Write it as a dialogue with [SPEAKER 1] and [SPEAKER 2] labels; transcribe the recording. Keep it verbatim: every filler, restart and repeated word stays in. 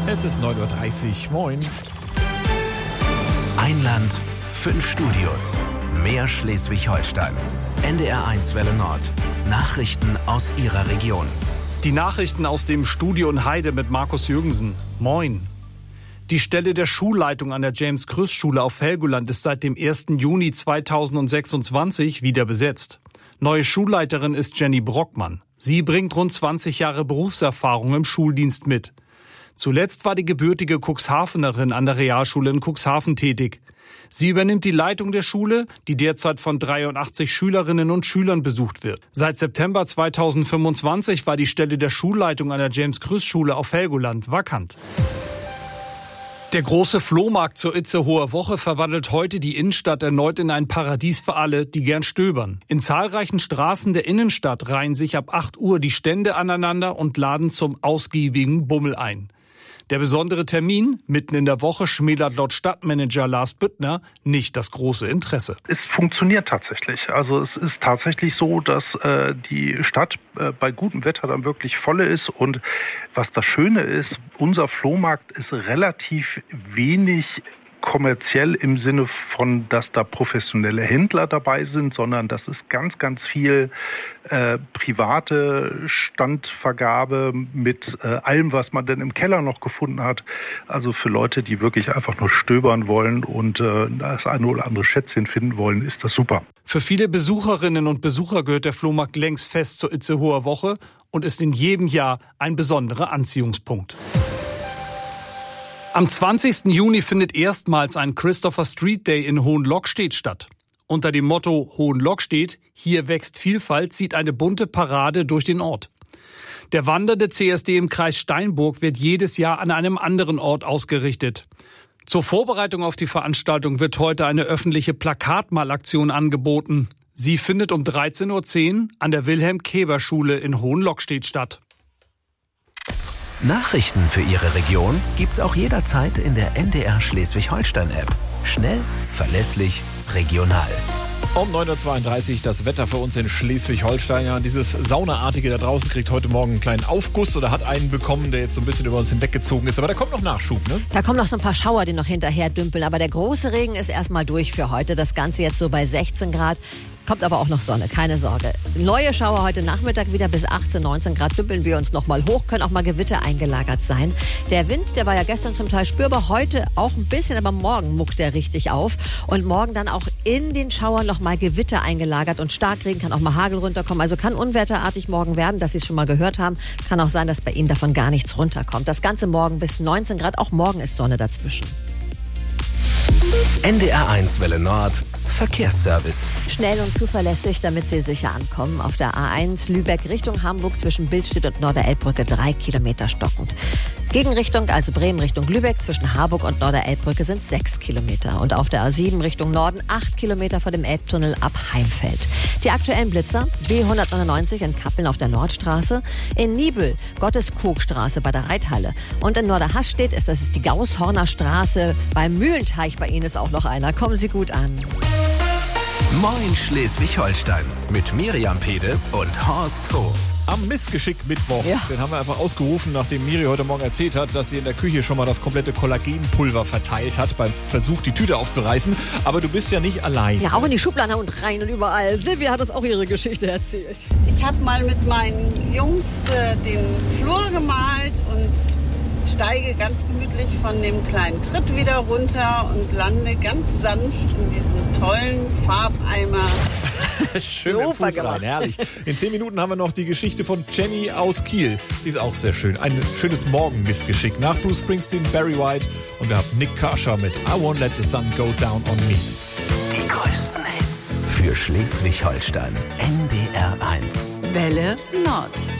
[SPEAKER 1] Es ist neun Uhr dreißig. Moin.
[SPEAKER 2] Ein Land, fünf Studios. Mehr Schleswig-Holstein. N D R eins Welle Nord. Nachrichten aus Ihrer Region.
[SPEAKER 3] Die Nachrichten aus dem Studio in Heide mit Markus Jürgensen. Moin. Die Stelle der Schulleitung an der James-Krüss-Schule auf Helgoland ist seit dem ersten Juni zweitausendsechsundzwanzig wieder besetzt. Neue Schulleiterin ist Jenny Brockmann. Sie bringt rund zwanzig Jahre Berufserfahrung im Schuldienst mit. Zuletzt war die gebürtige Cuxhavenerin an der Realschule in Cuxhaven tätig. Sie übernimmt die Leitung der Schule, die derzeit von dreiundachtzig Schülerinnen und Schülern besucht wird. Seit September zweitausendfünfundzwanzig war die Stelle der Schulleitung an der James-Krüss-Schule auf Helgoland vakant. Der große Flohmarkt zur Itzehoer Woche verwandelt heute die Innenstadt erneut in ein Paradies für alle, die gern stöbern. In zahlreichen Straßen der Innenstadt reihen sich ab acht Uhr die Stände aneinander und laden zum ausgiebigen Bummel ein. Der besondere Termin mitten in der Woche schmälert laut Stadtmanager Lars Büttner nicht das große Interesse.
[SPEAKER 4] Es funktioniert tatsächlich. Also es ist tatsächlich so, dass äh, die Stadt äh, bei gutem Wetter dann wirklich volle ist. Und was das Schöne ist, unser Flohmarkt ist relativ wenig kommerziell im Sinne von, dass da professionelle Händler dabei sind, sondern das ist ganz, ganz viel äh, private Standvergabe mit äh, allem, was man denn im Keller noch gefunden hat. Also für Leute, die wirklich einfach nur stöbern wollen und äh, das eine oder andere Schätzchen finden wollen, ist das super.
[SPEAKER 3] Für viele Besucherinnen und Besucher gehört der Flohmarkt längst fest zur Itzehoer Woche und ist in jedem Jahr ein besonderer Anziehungspunkt. Am zwanzigsten Juni findet erstmals ein Christopher Street Day in Hohenlockstedt statt. Unter dem Motto Hohenlockstedt, hier wächst Vielfalt, zieht eine bunte Parade durch den Ort. Der wandernde C S D im Kreis Steinburg wird jedes Jahr an einem anderen Ort ausgerichtet. Zur Vorbereitung auf die Veranstaltung wird heute eine öffentliche Plakatmalaktion angeboten. Sie findet um dreizehn Uhr zehn an der Wilhelm-Keber-Schule in Hohenlockstedt statt.
[SPEAKER 2] Nachrichten für Ihre Region gibt's auch jederzeit in der N D R Schleswig-Holstein-App. Schnell, verlässlich, regional.
[SPEAKER 1] Um neun Uhr zweiunddreißig das Wetter für uns in Schleswig-Holstein. Ja, dieses Saunaartige da draußen kriegt heute Morgen einen kleinen Aufguss oder hat einen bekommen, der jetzt so ein bisschen über uns hinweggezogen ist. Aber da kommt noch Nachschub, ne?
[SPEAKER 5] Da kommen noch so ein paar Schauer, die noch hinterher dümpeln. Aber der große Regen ist erstmal durch für heute. Das Ganze jetzt so bei sechzehn Grad. Kommt aber auch noch Sonne, keine Sorge. Neue Schauer heute Nachmittag wieder bis achtzehn, neunzehn Grad dümpeln wir uns noch mal hoch, können auch mal Gewitter eingelagert sein. Der Wind, der war ja gestern zum Teil spürbar, heute auch ein bisschen, aber morgen muckt der richtig auf. Und morgen dann auch in den Schauern noch mal Gewitter eingelagert und Starkregen, kann auch mal Hagel runterkommen. Also kann unwetterartig morgen werden, dass Sie es schon mal gehört haben. Kann auch sein, dass bei Ihnen davon gar nichts runterkommt. Das Ganze morgen bis neunzehn Grad, auch morgen ist Sonne dazwischen.
[SPEAKER 2] N D R eins Welle Nord. Verkehrsservice.
[SPEAKER 5] Schnell und zuverlässig, damit Sie sicher ankommen. Auf der A eins Lübeck Richtung Hamburg zwischen Billstedt und Norderelbbrücke drei Kilometer stockend. Gegenrichtung, also Bremen Richtung Lübeck zwischen Harburg und Norderelbbrücke sind sechs Kilometer. Und auf der A sieben Richtung Norden acht Kilometer vor dem Elbtunnel ab Heimfeld. Die aktuellen Blitzer B hundertneunundneunzig in Kappeln auf der Nordstraße, in Nibel Gotteskogstraße bei der Reithalle. Und in Norderhasstedt ist das die Gaushorner Straße. Beim Mühlenteich bei Ihnen ist auch noch einer. Kommen Sie gut an.
[SPEAKER 2] Moin Schleswig-Holstein mit Miriam Pede und Horst Hof.
[SPEAKER 1] Am Missgeschick-Mittwoch, ja. Den haben wir einfach ausgerufen, nachdem Miri heute Morgen erzählt hat, dass sie in der Küche schon mal das komplette Kollagenpulver verteilt hat beim Versuch, die Tüte aufzureißen. Aber du bist ja nicht allein.
[SPEAKER 5] Ja, auch in die Schubladen und rein und überall. Silvia hat uns auch ihre Geschichte erzählt.
[SPEAKER 6] Ich habe mal mit meinen Jungs äh, den Flur gemalt und steige ganz gemütlich von dem kleinen Tritt wieder runter und lande ganz sanft in diesem tollen Farbeimer.
[SPEAKER 1] Schön im Fuß rein, herrlich. In zehn Minuten haben wir noch die Geschichte von Jenny aus Kiel. Die ist auch sehr schön. Ein schönes Morgenmissgeschick. Nach Bruce Springsteen, Barry White und wir haben Nick Kershaw mit I Won't Let the Sun Go Down on Me.
[SPEAKER 2] Die größten Hits für Schleswig-Holstein. N D R eins.
[SPEAKER 7] Welle Nord.